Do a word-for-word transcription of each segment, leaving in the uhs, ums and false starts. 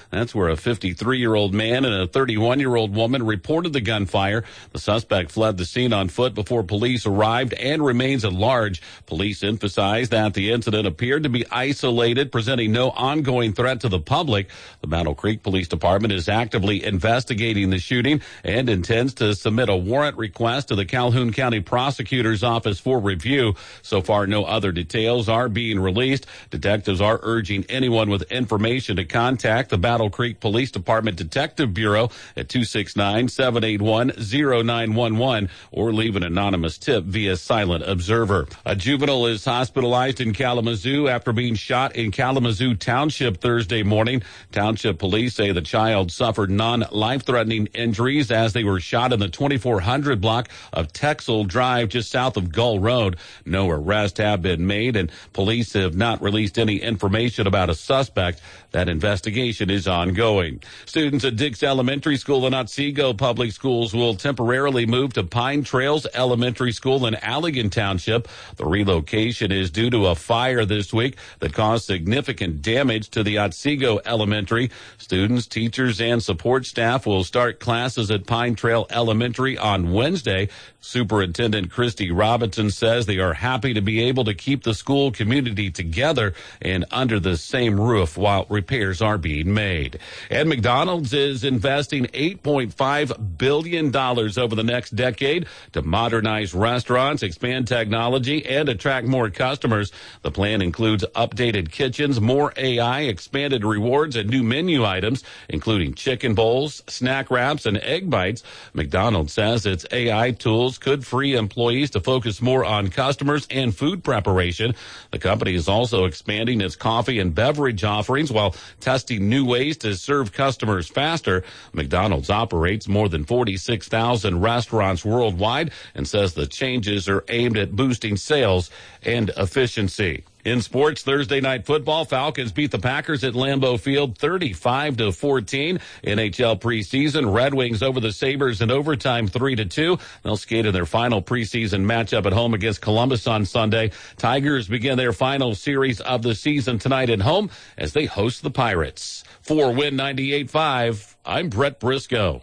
That's where a fifty-three-year-old man and a thirty-one-year-old woman reported the gunfire. The suspect fled the scene on foot before police arrived and remains at large. Police emphasized that the incident appeared to be isolated, presenting no ongoing threat to the public. The Battle Creek Police Department is actively investigating the shooting and intends to submit a warrant request to the Calhoun County Prosecutor's Office for review. So far, no other details are being released. Detectives are urging anyone with information to contact the Battle Creek Police Department Detective Bureau at two six nine, seven eight one, zero nine one one or leave an anonymous tip via Silent Observer. A juvenile is hospitalized in Kalamazoo after being shot in Kalamazoo Township Thursday morning. Township police say the child suffered non-life-threatening injuries as they were shot in the twenty-four hundred block of Texel Drive just south of Gull Road. No arrests have been made, and police have not released any information about a suspect. That investigation is ongoing. Students at Dix Elementary School in Otsego Public Schools will temporarily move to Pine Trails Elementary School in Allegan Township. The relocation is due to a fire this week that caused significant damage to the Otsego Elementary. Students, teachers, and support staff will start classes at Pine Trail Elementary on Wednesday. Superintendent Christy Robinson says they are happy to be able to keep the school community together and under the same roof while repairs are being made. And McDonald's is investing eight point five billion dollars over the next decade to modernize restaurants, expand technology, and attract more customers. The plan includes updated kitchens, more A I, expanded rewards, and new menu items, including chicken bowls, snack wraps, and egg bites. McDonald's says its A I tools could free employees to focus more on customers and food preparation. The company is also expanding its coffee and beverage offerings while testing new ways to serve customers faster. McDonald's operates more than forty-six thousand restaurants worldwide and says the changes are aimed at boosting sales and efficiency. In sports, Thursday night football, Falcons beat the Packers at Lambeau Field thirty-five to fourteen. N H L preseason, Red Wings over the Sabres in overtime three to two. They'll skate in their final preseason matchup at home against Columbus on Sunday. Tigers begin their final series of the season tonight at home as they host the Pirates. For Win ninety-eight point five, I'm Brett Briscoe.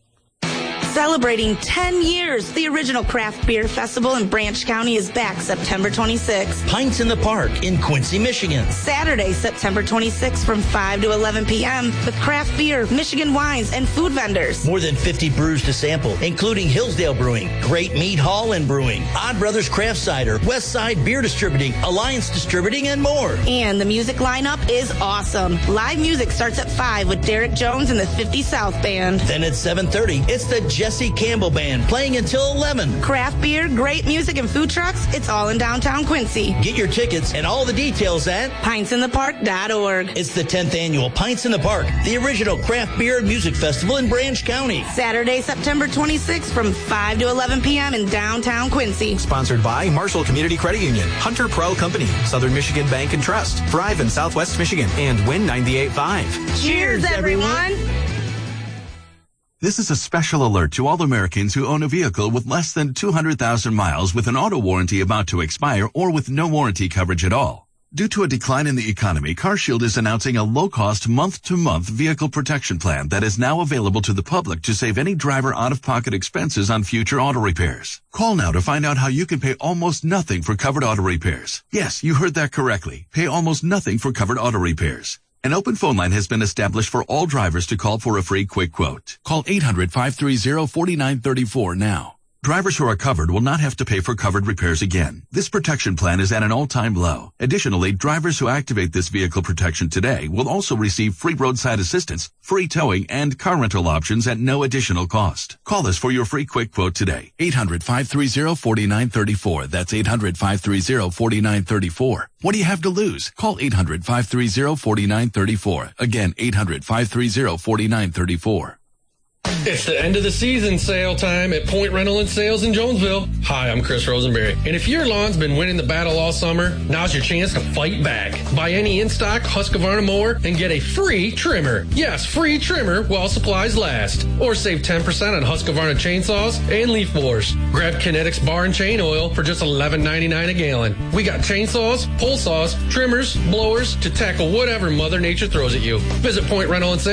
Celebrating ten years, the original craft beer festival in Branch County is back September twenty-sixth. Pints in the Park in Quincy, Michigan. Saturday, September twenty-sixth from five to eleven p.m. with craft beer, Michigan wines, and food vendors. More than fifty brews to sample, including Hillsdale Brewing, Great Meat Hall and Brewing, Odd Brothers Craft Cider, West Side Beer Distributing, Alliance Distributing, and more. And the music lineup is awesome. Live music starts at five with Derek Jones and the fifty South Band. Then at seven thirty, it's the Jesse Campbell Band playing until eleven. Craft beer, great music, and food trucks, it's all in downtown Quincy. Get your tickets and all the details at pints in the park dot org. It's the tenth annual Pints in the Park, the original craft beer and music festival in Branch County. Saturday, September twenty-sixth from five to eleven p.m. in downtown Quincy. Sponsored by Marshall Community Credit Union, Hunter Pro Company, Southern Michigan Bank and Trust, Thrive in Southwest Michigan, and Win ninety-eight point five. Cheers, everyone. This is a special alert to all Americans who own a vehicle with less than two hundred thousand miles with an auto warranty about to expire or with no warranty coverage at all. Due to a decline in the economy, CarShield is announcing a low-cost month-to-month vehicle protection plan that is now available to the public to save any driver out-of-pocket expenses on future auto repairs. Call now to find out how you can pay almost nothing for covered auto repairs. Yes, you heard that correctly. Pay almost nothing for covered auto repairs. An open phone line has been established for all drivers to call for a free quick quote. Call eight hundred, five three zero, four nine three four now. Drivers who are covered will not have to pay for covered repairs again. This protection plan is at an all-time low. Additionally, drivers who activate this vehicle protection today will also receive free roadside assistance, free towing, and car rental options at no additional cost. Call us for your free quick quote today. eight hundred, five three zero, four nine three four. That's eight hundred, five three zero, four nine three four. What do you have to lose? Call eight hundred, five three zero, four nine three four. Again, eight hundred, five three zero, four nine three four. It's the end of the season sale time at Point Rental and Sales in Jonesville. Hi, I'm Chris Rosenberry. And if your lawn's been winning the battle all summer, now's your chance to fight back. Buy any in-stock Husqvarna mower and get a free trimmer. Yes, free trimmer while supplies last. Or save ten percent on Husqvarna chainsaws and leaf blowers. Grab Kinetics bar and chain oil for just eleven ninety-nine a gallon. We got chainsaws, pole saws, trimmers, blowers to tackle whatever Mother Nature throws at you. Visit Point Rental and Sales